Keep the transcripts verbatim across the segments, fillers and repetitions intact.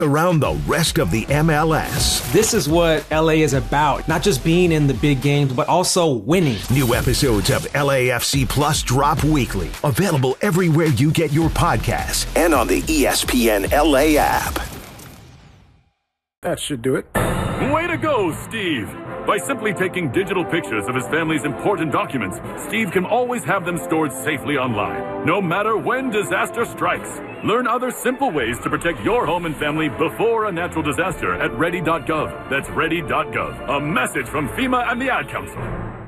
around the rest of the M L S. This is what L A is about, not just being in the big games, but also winning. New episodes of L A F C Plus drop weekly, available everywhere you get your podcasts and on the E S P N L A app. That should do it. Way to go, Steve! By simply taking digital pictures of his family's important documents, Steve can always have them stored safely online, no matter when disaster strikes. Learn other simple ways to protect your home and family before a natural disaster at ready dot gov. That's ready dot gov. A message from FEMA and the Ad Council.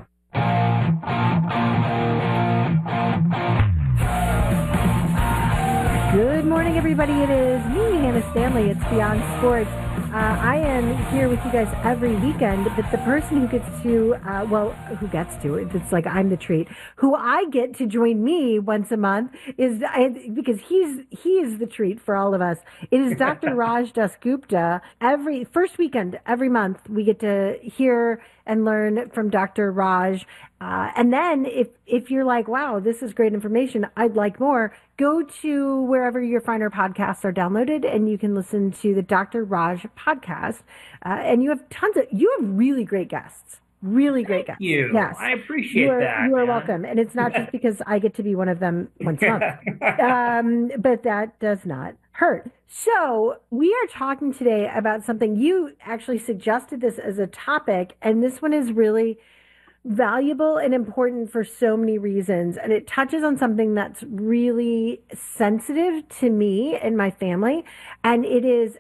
Good morning, everybody. It is me, Hannah Stanley. It's Beyond Sports. Uh, I am here with you guys every weekend, but the person who gets to, uh, well, who gets to, it's like I'm the treat, who I get to join me once a month is, I, because he's, he is the treat for all of us. It is Doctor Raj Dasgupta. Every, first weekend, every month, we get to hear and learn from Doctor Raj. Uh, and then if, if you're like, wow, this is great information, I'd like more, go to wherever your finer podcasts are downloaded and you can listen to the Doctor Raj podcast. Uh, and you have tons of, you have really great guests. Really great guests. Thank you. Yes. I appreciate you are, that. You are man. welcome. And it's not just because I get to be one of them once a month. Um, but that does not hurt. So we are talking today about something you actually suggested this as a topic. And this one is really valuable and important for so many reasons. And it touches on something that's really sensitive to me and my family. And it is,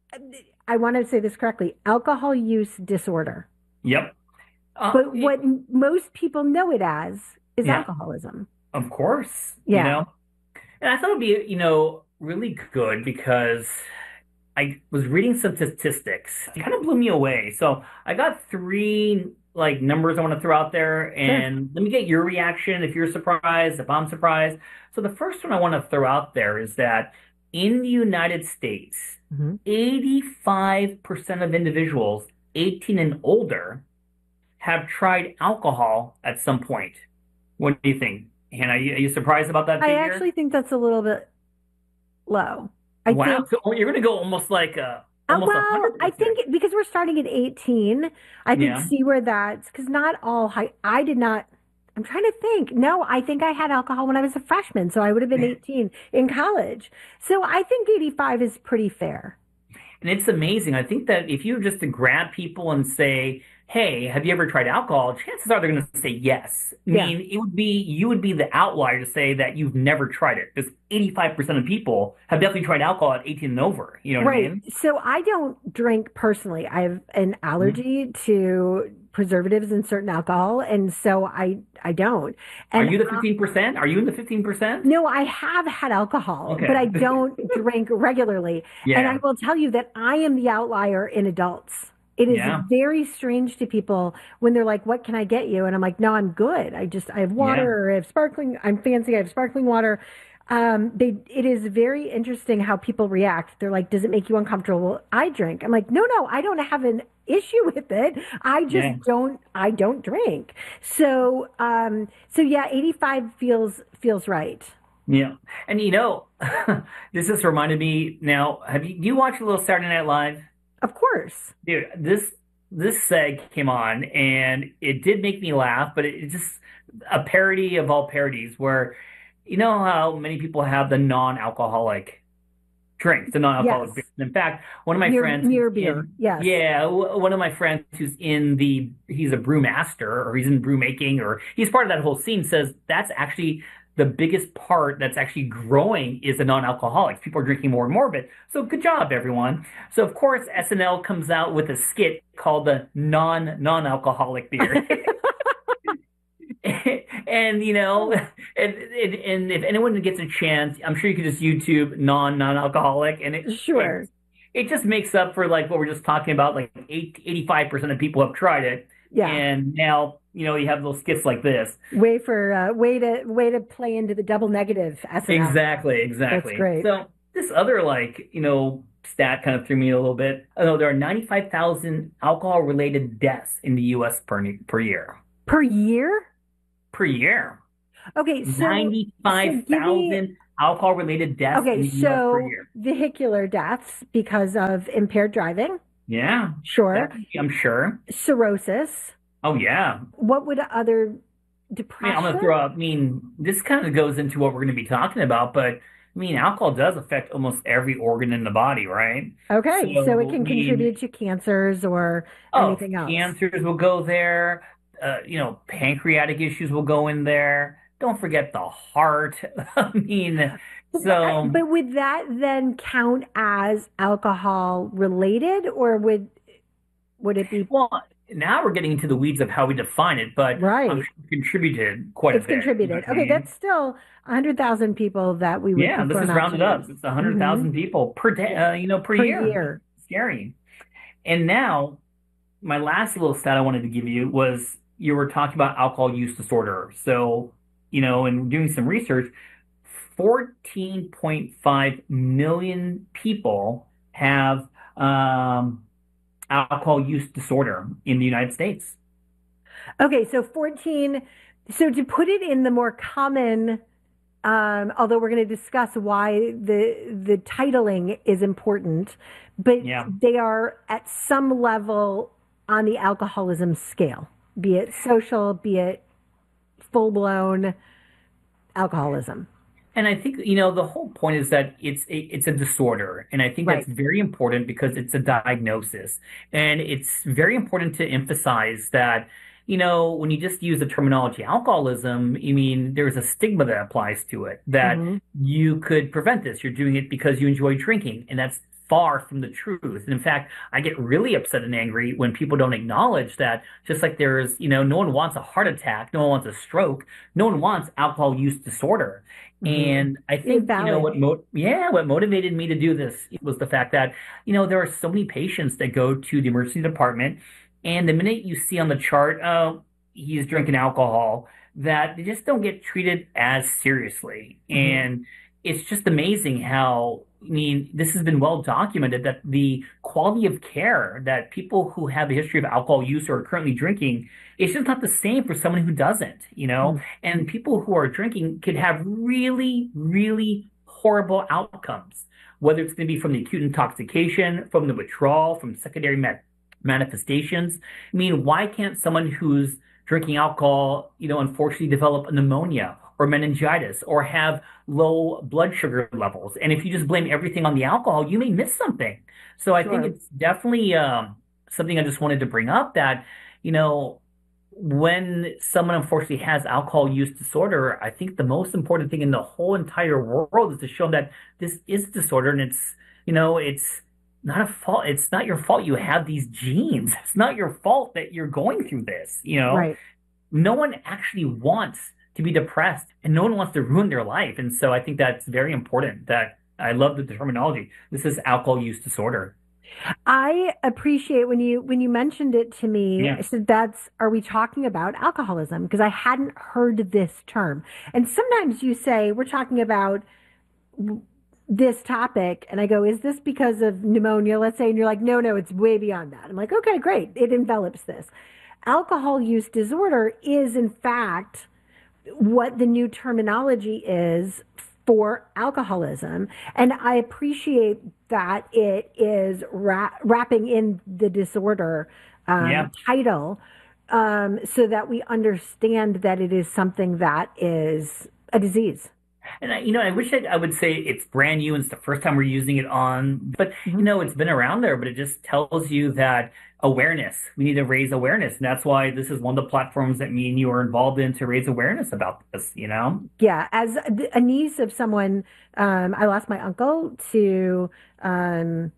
I want to say this correctly, alcohol use disorder. Yep. Uh, But what it, most people know it as is yeah. alcoholism. Of course. Yeah. You know? And I thought it'd be, you know, really good because I was reading some statistics. It kind of blew me away. So I got three like numbers I want to throw out there, and sure. Let me get your reaction if you're surprised, if I'm surprised. So the first one I want to throw out there is that in the United States, mm-hmm. eighty-five percent of individuals eighteen and older have tried alcohol at some point. What do you think, Hannah? Are you, are you surprised about that figure? I actually think that's a little bit low. I wow, think, so you're going to go almost like a Uh, well, I think because we're starting at eighteen, I can yeah. see where that's, because not all high, I did not, I'm trying to think. No, I think I had alcohol when I was a freshman, so I would have been eighteen in college. So I think eighty-five is pretty fair. And it's amazing. I think that if you were just to grab people and say, hey, have you ever tried alcohol? Chances are they're going to say yes. I yeah. mean, it would be, you would be the outlier to say that you've never tried it. Because eighty-five percent of people have definitely tried alcohol at eighteen and over. You know what right. I mean? So I don't drink personally. I have an allergy mm-hmm. to preservatives and certain alcohol. And so I, I don't. And are you the fifteen percent? Are you in the fifteen percent? No, I have had alcohol, okay. but I don't drink regularly. Yeah. And I will tell you that I am the outlier in adults. It is yeah. very strange to people when they're like, what can I get you? And I'm like, no, I'm good. I just, I have water yeah. or I have sparkling, I'm fancy, I have sparkling water. Um, they, it is very interesting how people react. They're like, does it make you uncomfortable? I drink. I'm like, no, no, I don't have an issue with it. I just yeah. don't, I don't drink. So, um, so yeah, eighty-five feels, feels right. Yeah. And you know, this just reminded me now, have you, do you watch a little Saturday Night Live? Of course. Dude, this this seg came on and it did make me laugh, but it's just a parody of all parodies where, you know how many people have the non-alcoholic drinks, the non-alcoholic yes. beer. In fact, one of my near, friends... Near beer, in, yes. Yeah, one of my friends who's in the... He's a brewmaster, or he's in brew making, or he's part of that whole scene, says that's actually... the biggest part that's actually growing is the non-alcoholics. People are drinking more and more of it. So good job, everyone. So, of course, S N L comes out with a skit called the non-non-alcoholic beer. and, you know, and, and, and if anyone gets a chance, I'm sure you could just YouTube non-non-alcoholic. And it, sure. it, it just makes up for, like, what we're just talking about. Like, eighty-five percent of people have tried it. Yeah. And now... you know, you have those skits like this. Way for uh, way to way to play into the double negative S N L. Exactly, exactly. That's great. So this other like you know stat kind of threw me a little bit. I know there are ninety-five thousand alcohol-related deaths in the U S per per year. Per year? Per year. Okay, so so give me ninety-five thousand alcohol-related deaths in okay, the U S per so year. vehicular deaths because of impaired driving, Yeah, sure. that would be, I'm sure. Cirrhosis. Oh, yeah. What would other I mean, I'm going to depression? throw out, I mean, this kind of goes into what we're going to be talking about, but I mean, alcohol does affect almost every organ in the body, right? Okay, so it So, I can mean, contribute to cancers or oh, anything else. cancers will go there. Uh, you know, pancreatic issues will go in there. Don't forget the heart. I mean, Uh, so, But would that then count as alcohol related, or would would it be well, now we're getting into the weeds of how we define it, but I'm right? sure it contributed quite a It's bit. You know contributed. what I Okay, mean? that's still one hundred thousand people that we would Yeah, this prefer is not to rounded up. use. It's a Hmm. hundred thousand people per day, Yeah, uh, you know, per per year. year. Scary. And now, my last little stat I wanted to give you was you were talking about alcohol use disorder. So, you know, in doing some research, fourteen point five million people have um, alcohol use disorder in the United States. Okay, so fourteen. So to put it in the more common, um, although we're going to discuss why the the titling is important, but Yeah. they are at some level on the alcoholism scale, be it social, be it full blown alcoholism. And I think, you know, the whole point is that it's a, it's a disorder. And I think that's Right. very important because it's a diagnosis. And it's very important to emphasize that, you know, when you just use the terminology alcoholism, you mean there's a stigma that applies to it, that Hmm. you could prevent this. You're doing it because you enjoy drinking. And that's far from the truth. And in fact, I get really upset and angry when people don't acknowledge that just like there's, you know, no one wants a heart attack, no one wants a stroke, no one wants alcohol use disorder. Hmm. And I think, you know, Valid. what mo yeah, what motivated me to do this was the fact that, you know, there are so many patients that go to the emergency department, and the minute you see on the chart, oh, he's drinking alcohol, that they just don't get treated as seriously. Hmm. And it's just amazing how, I mean, this has been well documented that the quality of care that people who have a history of alcohol use or are currently drinking is just not the same for someone who doesn't, you know? And people who are drinking could have really, really horrible outcomes, whether it's going to be from the acute intoxication, from the withdrawal, from secondary ma- manifestations. I mean, why can't someone who's drinking alcohol, you know, unfortunately develop pneumonia or meningitis or have low blood sugar levels? And if you just blame everything on the alcohol, you may miss something. So I think Sure. it's definitely um, something I just wanted to bring up that, you know, when someone unfortunately has alcohol use disorder, I think the most important thing in the whole entire world is to show them that this is a disorder and it's, you know, it's not a fault. It's not your fault you have these genes. It's not your fault that you're going through this, you know? Right. No one actually wants to be depressed and no one wants to ruin their life. And so I think that's very important that I love the terminology. This is alcohol use disorder. I appreciate when you when you mentioned it to me. I Yeah. said, "That's are we talking about alcoholism?" Because I hadn't heard this term. And sometimes you say we're talking about w- this topic, and I go, "Is this because of pneumonia?" Let's say, and you're like, "No, no, it's way beyond that." I'm like, "Okay, great. It envelops this." Alcohol use disorder is, in fact, what the new terminology is for alcoholism. And I appreciate that it is ra- wrapping in the disorder Yeah. um, title um, so that we understand that it is something that is a disease. And I, you know, I wish I, I would say it's brand new and it's the first time we're using it on, but you Mhm. know, it's been around there, but it just tells you that awareness, we need to raise awareness. And that's why this is one of the platforms that me and you are involved in to raise awareness about this, you know? Yeah, as a a niece of someone, um, I lost my uncle to um,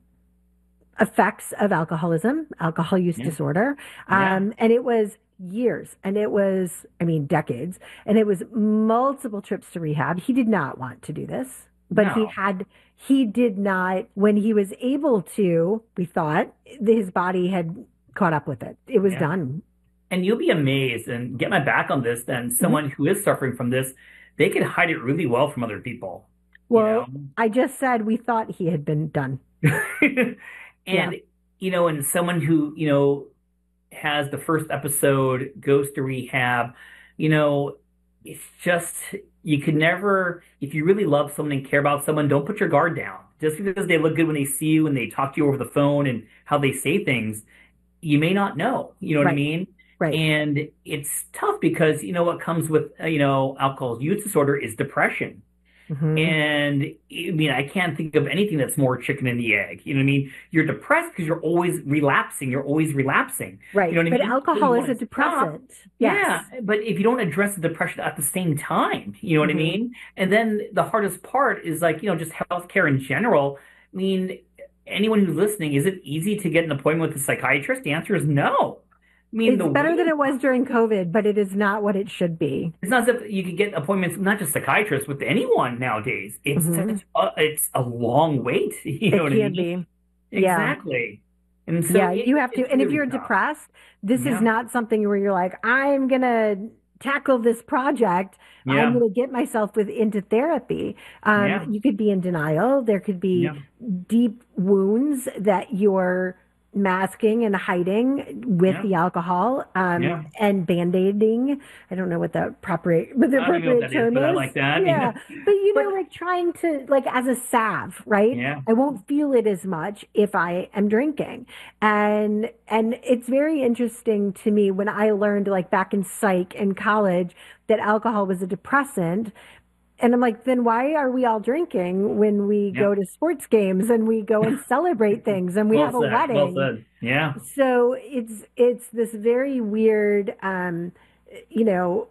effects of alcoholism, alcohol use Yeah. disorder. Yeah. Um, and it was years and it was, I mean, decades. And it was multiple trips to rehab. He did not want to do this, but he No. had, he did not, when he was able to, we thought his body had caught up with it. It was Yeah. done. And you'll be amazed and get my back on this, then Mhm. someone who is suffering from this, they can hide it really well from other people, you Well, know? I just said we thought he had been done. Yeah. And, you know, and someone who, you know, has the first episode, goes to rehab, you know, it's just you could never, if you really love someone and care about someone, don't put your guard down. Just because they look good when they see you and they talk to you over the phone and how they say things, you may not know. You know what I Right. mean? Right. And it's tough because you know what comes with uh, you know alcohol use disorder is depression. Hmm. And I mean, I can't think of anything that's more chicken and the egg. You know what I mean? You're depressed because you're always relapsing. You're always relapsing. Right. You know what I But mean? So alcohol you is a want to stop. depressant. Yeah, Yes. but if you don't address the depression at the same time, you know what I Hmm. mean? And then the hardest part is like, you know, just healthcare in general. I mean, anyone who's listening, is it easy to get an appointment with a psychiatrist? The answer is no. I mean, It's the better than waiting it was during COVID, but it is not what it should be. it's not as if you could get appointments, not just psychiatrists, with anyone nowadays. It's Hmm. such a, it's a long wait. You know It what I can mean? be. Yeah. Exactly. And so Yeah, it, you have to. it's And if really you're tough. depressed, this is Yeah. not something where you're like, I'm gonna tackle this project. I'm Yeah. gonna get myself with into therapy. Um, Yeah. you could be in denial. There could be Yeah. deep wounds that you're masking and hiding with Yeah. the alcohol, um, Yeah. and band-aiding. I don't know what the proper, what the I don't even know what appropriate that is, term but I is. like that. Yeah. But you know, But like trying to, like as a salve, right? yeah. I won't feel it as much if I am drinking. And and it's very interesting to me when I learned like back in psych in college that alcohol was a depressant. And I'm like, then why are we all drinking when we Yeah. go to sports games and we go and celebrate things and we Well have a said. Well wedding? said. Yeah. So it's it's this very weird, um, you know,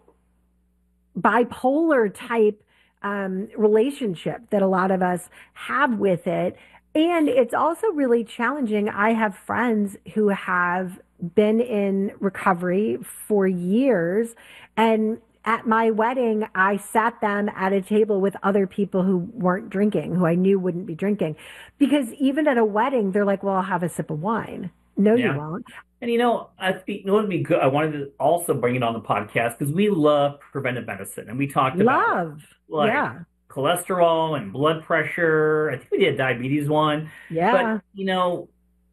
bipolar type um, relationship that a lot of us have with it. And it's also really challenging. I have friends who have been in recovery for years. And at my wedding, I sat them at a table with other people who weren't drinking, who I knew wouldn't be drinking. Because even at a wedding, they're like, well, I'll have a sip of wine. No, you Yeah. won't. And you know, I think it would be good. I wanted to also bring it on the podcast because we love preventive medicine, and we talked about Love. like Yeah. cholesterol and blood pressure. I think we did a diabetes one. Yeah. But you know,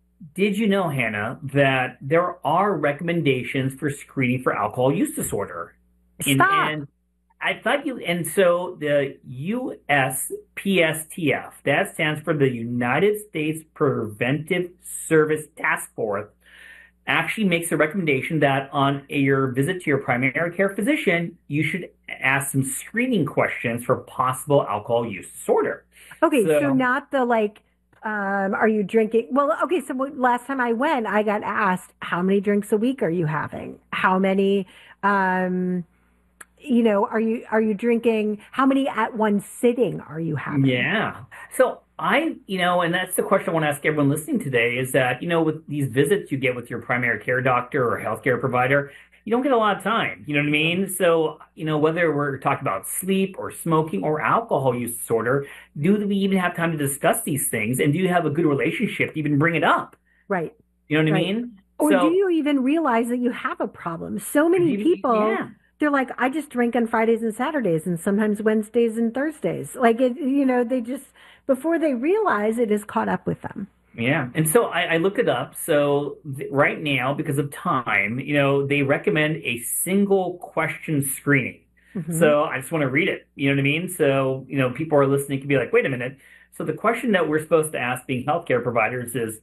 did you know, Hannah, that there are recommendations for screening for alcohol use disorder? And, Stop. and I thought you, and so the U S P S T F, that stands for the United States Preventive Service Task Force, actually makes a recommendation that on your visit to your primary care physician, you should ask some screening questions for possible alcohol use disorder. Okay, so So, not the like, um, are you drinking? Well, okay, so what- last time I went, I got asked, how many drinks a week are you having? How many, um, you know, are you are you drinking? How many at one sitting are you having? yeah. So I, you know, and that's the question I want to ask everyone listening today is that, you know, with these visits you get with your primary care doctor or healthcare provider, you don't get a lot of time. You know what I mean? So, you know, whether we're talking about sleep or smoking or alcohol use disorder, do we even have time to discuss these things? And do you have a good relationship to even bring it up? Right, You know what I right. mean? Or do So, you even realize that you have a problem? So many you- people, yeah. they're like, I just drink on Fridays and Saturdays and sometimes Wednesdays and Thursdays. Like it, you know, they just, before they realize it is caught up with them. Yeah. And so I, I looked it up. So th- right now, because of time, you know, they recommend a single question screening. Hmm. So I just want to read it. You know what I mean? So, you know, people are listening can be like, wait a minute. So the question that we're supposed to ask being healthcare providers is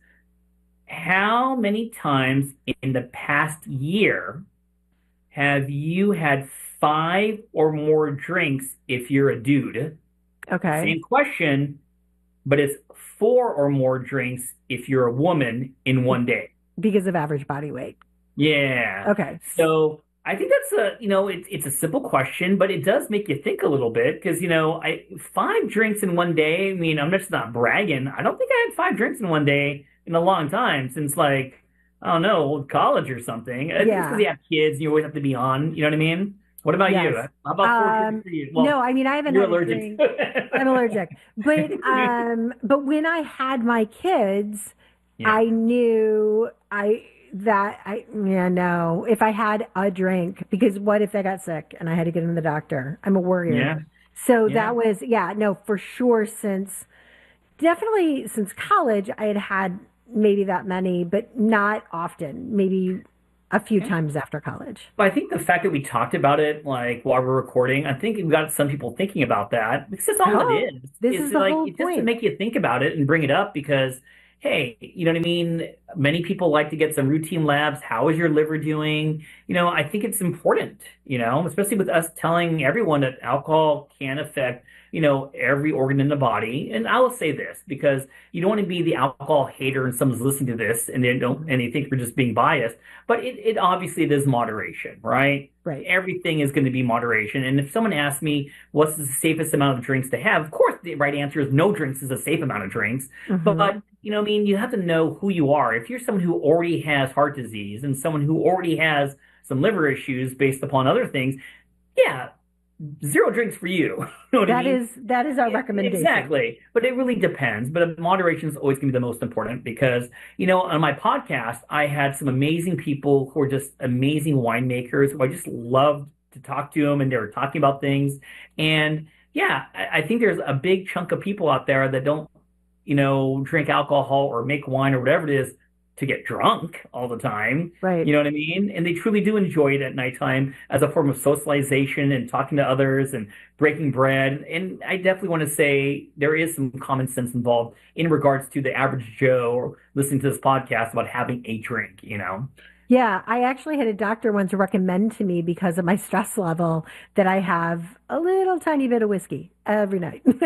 how many times in the past year have you had five or more drinks if you're a dude? Okay. Same question, but it's four or more drinks if you're a woman in one day. Because of average body weight. Yeah. Okay. So I think that's a, you know, it's it's a simple question, but it does make you think a little bit because, you know, I five drinks in one day. I mean, I'm just not bragging. I don't think I had five drinks in one day in a long time since like, I don't know, college or something. I think it's Yeah. because you have kids and you always have to be on. You know what I mean? What about you? Yes. How about four Um, drinks for you? Well, no, I mean, I haven't you're had a allergic. drink. I'm allergic. But um, but when I had my kids, Yeah. I knew I that I yeah no if I had a drink because what if they got sick and I had to get them to the doctor? I'm a worrier. Yeah. So Yeah. that was yeah no for sure since definitely since college I had had maybe that many but not often maybe a few times after college. But I think the fact that we talked about it, like while we're recording, I think we got some people thinking about that. Because that's all Oh, it is. this It's is the like whole it's just to point. make you think about it and bring it up because, hey, you know what I mean? Many people like to get some routine labs. How is your liver doing? You know, I think it's important, you know, especially with us telling everyone that alcohol can affect, you know, every organ in the body. And I will say this because you don't want to be the alcohol hater and someone's listening to this and they don't and they think we're just being biased. But it, it obviously it is moderation, right? Right. Everything is going to be moderation. And if someone asks me what's the safest amount of drinks to have, of course the right answer is no drinks is a safe amount of drinks. Mhm. But you know, what I mean, you have to know who you are. If you're someone who already has heart disease and someone who already has some liver issues based upon other things, yeah, zero drinks for you. You know what I That mean? is that is our recommendation. Exactly. But it really depends. But moderation is always going to be the most important because, you know, on my podcast, I had some amazing people who are just amazing winemakers who I just loved to talk to them and they were talking about things. And yeah, I, I think there's a big chunk of people out there that don't, you know, drink alcohol or make wine or whatever it is to get drunk all the time. Right. You know what I mean? And they truly do enjoy it at nighttime as a form of socialization and talking to others and breaking bread. And I definitely want to say there is some common sense involved in regards to the average Joe listening to this podcast about having a drink, you know? Yeah, I actually had a doctor once recommend to me because of my stress level that I have a little tiny bit of whiskey every night. And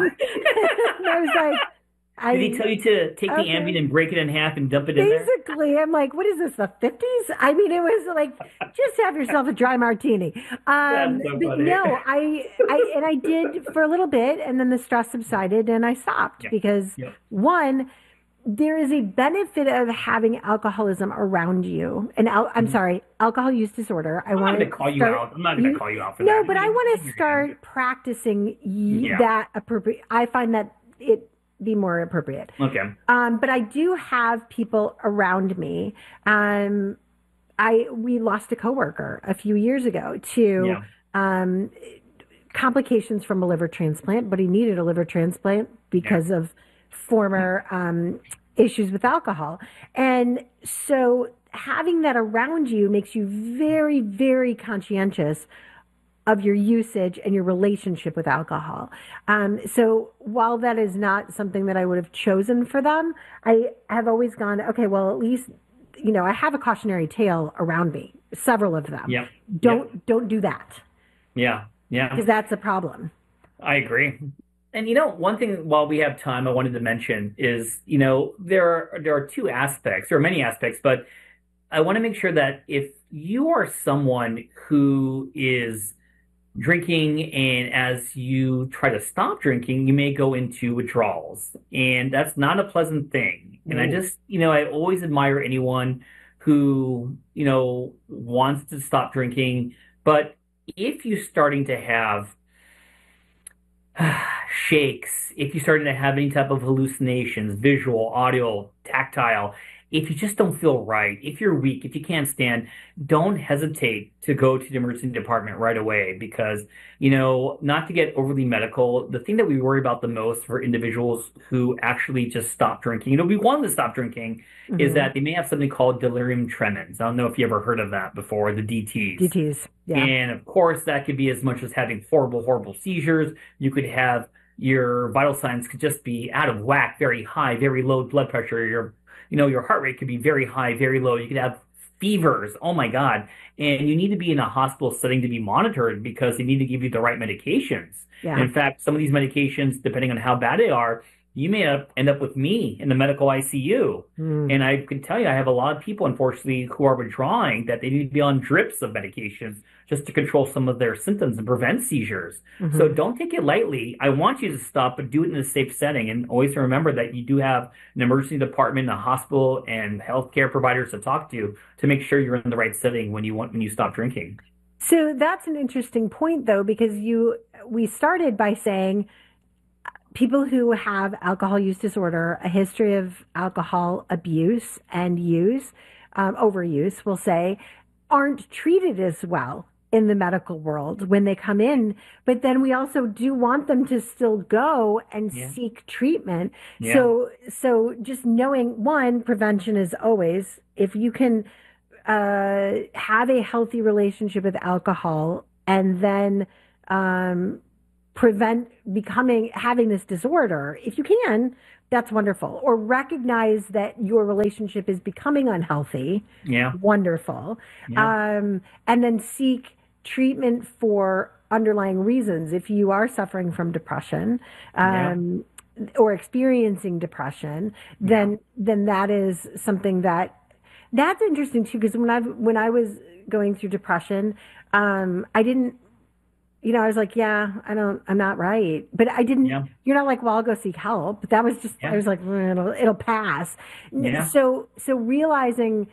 I was like, I, Did he tell you to take the okay. Ambien and break it in half and dump it in there? Basically, I'm like, what is this, the fifties? I mean, it was like, just have yourself a dry martini. Um, That's so but funny. no, I, I, and I did for a little bit, and then the stress subsided, and I stopped Yeah. because Yep. one, there is a benefit of having alcoholism around you, and al- I'm sorry, alcohol use disorder. I I'm not want going to call you start, out. I'm not going to call you out for no, that. but I You- want to you're start practicing y- Yeah. that appropriate. I find that it be more appropriate. good. Okay. Um, but I do have people around me. Um, I we lost a coworker a few years ago to Yeah. um, complications from a liver transplant, but he needed a liver transplant because of former um, issues with alcohol. And so having that around you makes you very, very conscientious of your usage and your relationship with alcohol. Um, so while that is not something that I would have chosen for them, I have always gone, okay, well, at least, you know, I have a cautionary tale around me, several of them. Yep. Don't, don't do that Yeah. Yeah. because that's a problem. I agree. And you know, one thing while we have time I wanted to mention is, you know, there are there are two aspects, there are many aspects, but I want to make sure that if you are someone who is drinking and as you try to stop drinking, you may go into withdrawals. And that's not a pleasant thing. And I just, you know, I always admire anyone who, you know, wants to stop drinking. But if you're starting to have shakes, if you're starting to have any type of hallucinations, visual, audio, tactile, if you just don't feel right, if you're weak, if you can't stand, don't hesitate to go to the emergency department right away because, you know, not to get overly medical, the thing that we worry about the most for individuals who actually just stop drinking, you know, we want them to stop drinking, Mm-hmm. is that they may have something called delirium tremens. I don't know if you ever heard of that before, the D Ts. D Ts. Yeah. And of course, that could be as much as having horrible, horrible seizures. You could have your vital signs could just be out of whack, very high, very low blood pressure. Your, you know, your heart rate could be very high, very low. You could have fevers. Oh my God. And you need to be in a hospital setting to be monitored because they need to give you the right medications. Yeah. And in fact, some of these medications, depending on how bad they are, you may end up with me in the medical I C U. Mm. And I can tell you, I have a lot of people, unfortunately, who are withdrawing that they need to be on drips of medications just to control some of their symptoms and prevent seizures. Mm-hmm. So don't take it lightly. I want you to stop, but do it in a safe setting. And always remember that you do have an emergency department, a hospital, and healthcare providers to talk to to make sure you're in the right setting when you want when you stop drinking. So that's an interesting point, though, because you we started by saying people who have alcohol use disorder, a history of alcohol abuse and use, um, overuse, we'll say, aren't treated as well in the medical world when they come in. But then we also do want them to still go and Yeah. seek treatment. Yeah. So, so just knowing, one, prevention is always, if you can uh, have a healthy relationship with alcohol and then um, prevent becoming having this disorder, if you can, that's wonderful. Or recognize that your relationship is becoming unhealthy. Yeah. Wonderful. Yeah. Um, and then seek treatment for underlying reasons. If you are suffering from depression, um, yeah. or experiencing depression, then yeah. then that is something that that's interesting too. Because when I when I was going through depression, um, I didn't. You know, I was like, yeah, I don't, I'm not right. But I didn't, yeah. you're not like, well, I'll go seek help. That was just, yeah. I was like, mm, it'll, it'll pass. Yeah. So, so realizing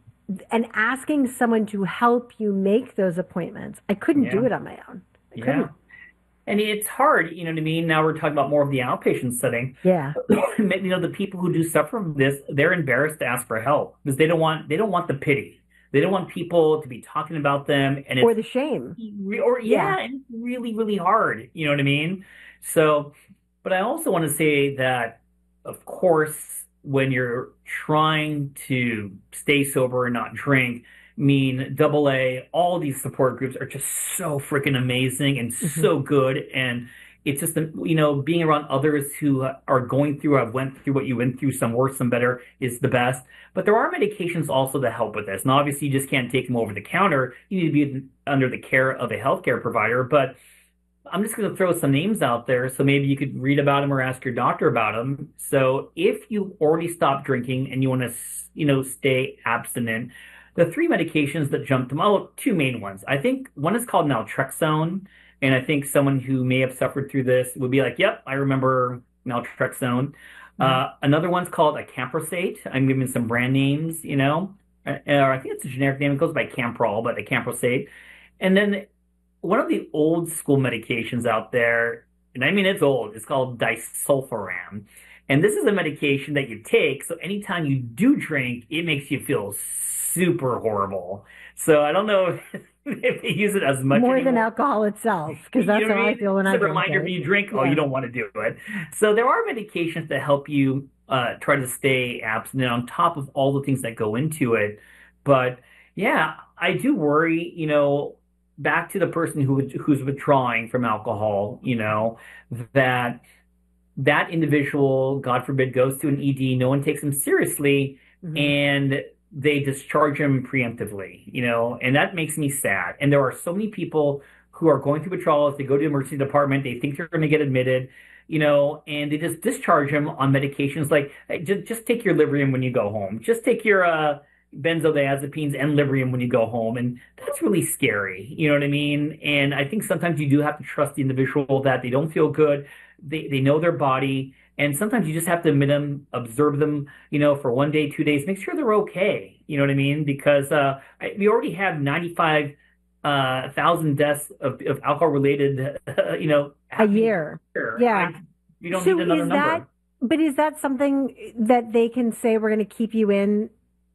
and asking someone to help you make those appointments. I couldn't yeah. do it on my own. I yeah. couldn't. And it's hard, you know what I mean? Now we're talking about more of the outpatient setting. Yeah. You know, the people who do suffer from this, they're embarrassed to ask for help because they don't want, they don't want the pity. They don't want people to be talking about them, and it's, or the shame, or yeah, yeah, and it's really, really hard. You know what I mean? So, but I also want to say that, of course, when you're trying to stay sober and not drink, I mean, double A, all these support groups are just so freaking amazing and mm-hmm. so good, and it's just, you know, being around others who are going through, I've went through what you went through, some worse, some better, is the best. But there are medications also that help with this. And obviously, you just can't take them over the counter. You need to be under the care of a healthcare provider. But I'm just going to throw some names out there. So maybe you could read about them or ask your doctor about them. So if you already stopped drinking and you want to, you know, stay abstinent, the three medications that jumped them out, two main ones. I think one is called naltrexone. And I think someone who may have suffered through this would be like, yep, I remember naltrexone. Mm-hmm. Uh, another one's called acamprosate. I'm giving some brand names, you know. Uh, I think it's a generic name. It goes by Camprol, but acamprosate. And then one of the old school medications out there, and I mean it's old, it's called disulfiram. And this is a medication that you take, so anytime you do drink, it makes you feel super horrible. So I don't know if if they use it as much more anymore. than alcohol itself, because that's you know how I, mean? I feel when it's I drink. It's a reminder it. if you drink, yeah. oh, you don't want to do it. So there are medications that help you uh, try to stay abstinent on top of all the things that go into it. But yeah, I do worry, you know, back to the person who who's withdrawing from alcohol, you know, that that individual, God forbid, goes to an E D, no one takes him seriously, mm-hmm. and they discharge him preemptively, you know, and that makes me sad. And there are so many people who are going through withdrawals. They go to the emergency department. They think they're going to get admitted, you know, and they just discharge him on medications like, hey, just, just take your Librium when you go home. Just take your uh, benzodiazepines and Librium when you go home. And that's really scary. You know what I mean? And I think sometimes you do have to trust the individual that they don't feel good. They, they know their body. And sometimes you just have to admit them, observe them, you know, for one day, two days, make sure they're okay. You know what I mean? Because uh, I, we already have ninety-five thousand uh, deaths of, of alcohol-related, uh, you know, a year. year. Yeah. I, we don't so need another is number. That, but is that something that they can say we're going to keep you in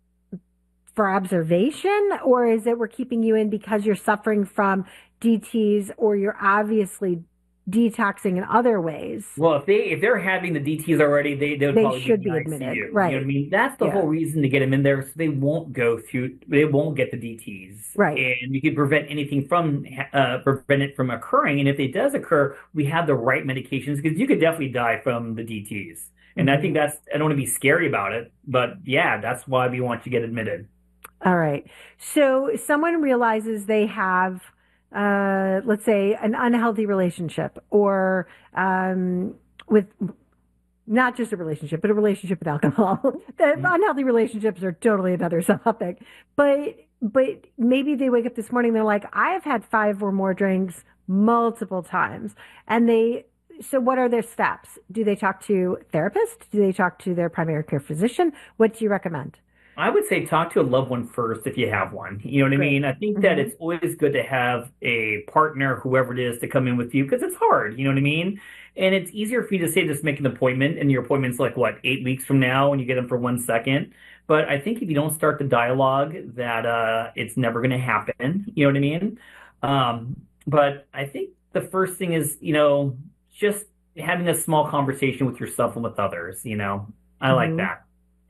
for observation? Or is it we're keeping you in because you're suffering from D Ts or you're obviously detoxing in other ways? Well, if they if they're having the D Ts already, they they, would they probably should be, be admitted, you, right? You know what I mean? That's the yeah. whole reason to get them in there, so they won't go through, they won't get the D Ts, right? And you can prevent anything from uh, prevent it from occurring. And if it does occur, we have the right medications because you could definitely die from the D Ts. And mm-hmm. I think that's I don't want to be scary about it, but yeah, that's why we want you to get admitted. All right. So someone realizes they have, uh, let's say, an unhealthy relationship, or um, with not just a relationship, but a relationship with alcohol. The mm-hmm. unhealthy relationships are totally another topic. But but maybe they wake up this morning, they're like, I have had five or more drinks multiple times, and they. So what are their steps? Do they talk to a therapist? Do they talk to their primary care physician? What do you recommend? I would say talk to a loved one first if you have one. You know what Great. I mean? I think that mm-hmm. it's always good to have a partner, whoever it is, to come in with you because it's hard. You know what I mean? And it's easier for you to say just make an appointment, and your appointment's like, what, eight weeks from now, and you get them for one second. But I think if you don't start the dialogue, that uh, it's never going to happen. You know what I mean? Um, but I think the first thing is, you know, just having a small conversation with yourself and with others. You know, I mm-hmm. like that.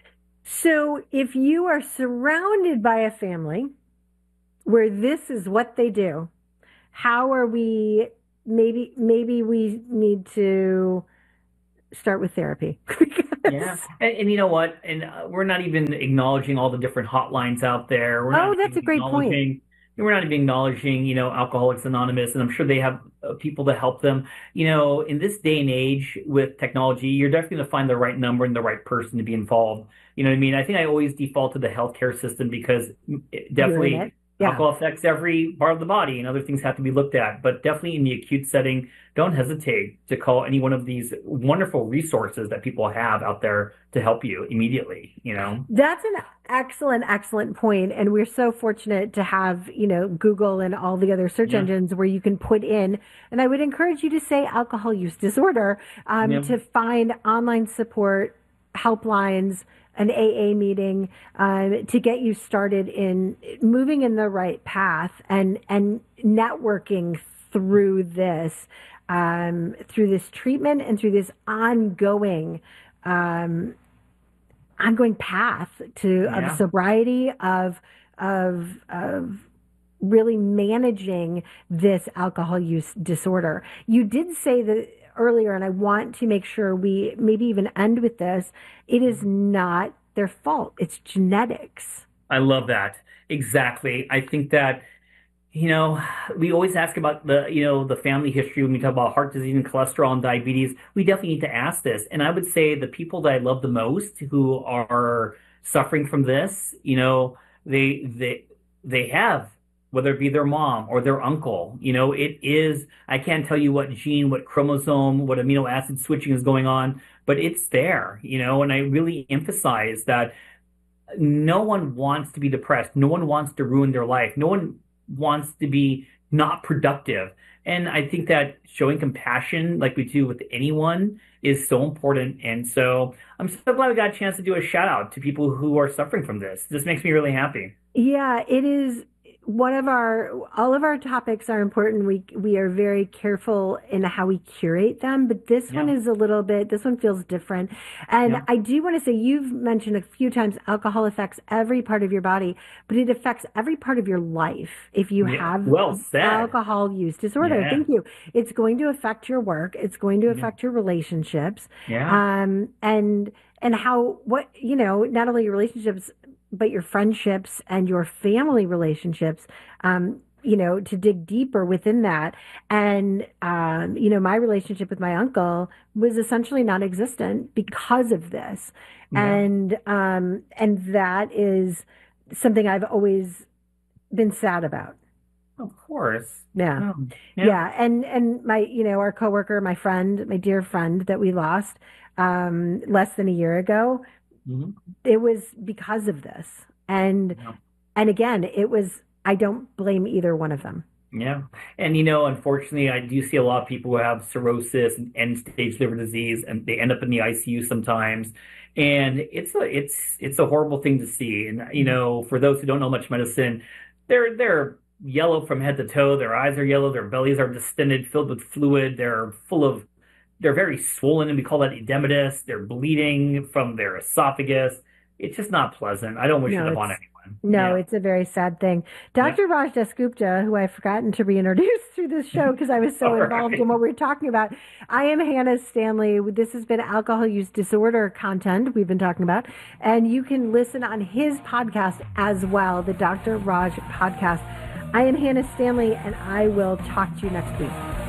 So if you are surrounded by a family where this is what they do, how are we, maybe, maybe we need to start with therapy. Yeah. And, and you know what? And uh, we're not even acknowledging all the different hotlines out there. We're Oh, not that's even a great point. acknowledging, we're not even acknowledging, you know, Alcoholics Anonymous, and I'm sure they have uh, people to help them. You know, in this day and age with technology, you're definitely going to find the right number and the right person to be involved. You know what I mean? I think I always default to the healthcare system because it You're in definitely it. Yeah. alcohol affects every part of the body and other things have to be looked at. But definitely in the acute setting, don't hesitate to call any one of these wonderful resources that people have out there to help you immediately, you know? That's an excellent, excellent point. And we're so fortunate to have, you know, Google and all the other search Yeah. engines where you can put in, and I would encourage you to say alcohol use disorder um, Yeah. to find online support, helplines, an A A meeting um, to get you started in moving in the right path and, and networking through this, um, through this treatment and through this ongoing um, ongoing path to Yeah. of sobriety of of of really managing this alcohol use disorder. You did say that earlier, and I want to make sure we maybe even end with this. It is not their fault. It's genetics. I love that. Exactly. I think that, you know, we always ask about the, you know, the family history when we talk about heart disease and cholesterol and diabetes. We definitely need to ask this. And I would say the people that I love the most who are suffering from this, you know, they they they have, whether it be their mom or their uncle, you know, it is, I can't tell you what gene, what chromosome, what amino acid switching is going on, but it's there, you know, and I really emphasize that no one wants to be depressed. No one wants to ruin their life. No one wants to be not productive. And I think that showing compassion like we do with anyone is so important. And so I'm so glad we got a chance to do a shout out to people who are suffering from this. This makes me really happy. Yeah, it is one of our, all of our topics are important. We we are very careful in how we curate them, but this one Yeah. is a little bit, this one feels different. And Yeah. I do want to say, you've mentioned a few times alcohol affects every part of your body, but it affects every part of your life. If you Yeah. have Well said. alcohol use disorder, Yeah. thank you. It's going to affect your work. It's going to Yeah. affect your relationships. Yeah. Um, and and how, what, you know, not only your relationships, but your friendships and your family relationships, um, you know, to dig deeper within that. And, um, you know, my relationship with my uncle was essentially non-existent because of this. Yeah. And, um, and that is something I've always been sad about. Of course. Yeah. Um, Yeah. And, and my, you know, our coworker, my friend, my dear friend that we lost, um, less than a year ago, Mhm. it was because of this. And, Yeah. and again, it was, I don't blame either one of them. Yeah. And, you know, unfortunately, I do see a lot of people who have cirrhosis and end-stage liver disease, and they end up in the I C U sometimes. And it's a, it's, it's a horrible thing to see. And, you know, for those who don't know much medicine, they're, they're yellow from head to toe. Their eyes are yellow. Their bellies are distended, filled with fluid. They're full of, they're very swollen, and we call that edematous. They're bleeding from their esophagus. It's just not pleasant. I don't wish No, it upon it's, anyone. no, Yeah. it's a very sad thing. Doctor Raj Dasgupta, who I've forgotten to reintroduce through this show because I was so All involved right. in what we were talking about. I am Hannah Stanley. This has been alcohol use disorder content we've been talking about. And you can listen on his podcast as well, the Doctor Raj podcast. I am Hannah Stanley, and I will talk to you next week.